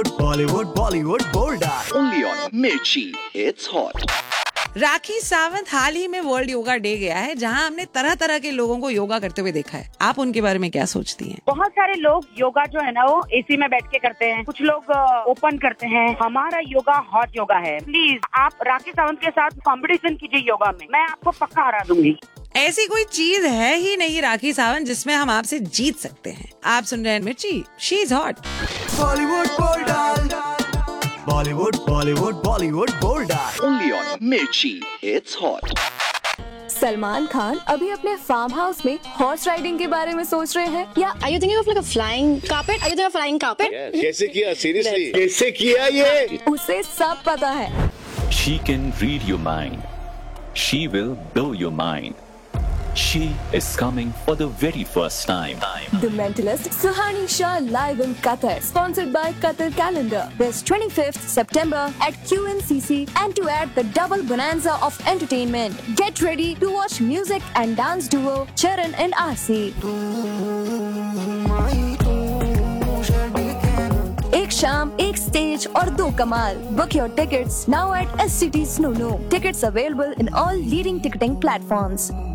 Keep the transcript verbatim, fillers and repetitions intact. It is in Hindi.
Bollywood, Bollywood, bold Only on Mirchi. It's hot. Rakhi Sawant हाल ही में वर्ल्ड योगा डे गया है, जहां हमने तरह तरह के लोगों को योगा करते हुए देखा है। आप उनके बारे में क्या सोचती हैं? बहुत सारे लोग योगा जो है ना वो एसी में बैठ के करते हैं, कुछ लोग ओपन करते हैं। हमारा योगा हॉट योगा है। प्लीज आप राखी सावंत के साथ कंपटीशन कीजिए योगा में, मैं आपको पक्का हरा दूंगी। ऐसी कोई चीज है ही नहीं राखी सावंत जिसमें हम आपसे जीत सकते हैं। आप सुन रहे हैं मिर्ची, she is hot. Bollywood, bold Bollywood, Bollywood, Bollywood, bold Only on Mirchi. It's hot. Salman Khan अभी अपने फार्म हाउस में हॉर्स राइडिंग के बारे में सोच रहे हैं या Are you thinking of like a flying carpet? Are you thinking of flying carpet? Yes. कैसे किया? Seriously? कैसे किया ये? उसे सब पता है। She can read your mind. She will blow your mind. She is coming for the very first time. The Mentalist Suhani Shah live in Qatar, sponsored by Qatar Calendar. This twenty-fifth September at Q N C C, and to add the double bonanza of entertainment. Get ready to watch music and dance duo Charan and Aasi. एक शाम, एक स्टेज और दो कमाल. Book your tickets now at S C T Snoo. Tickets available in all leading ticketing platforms.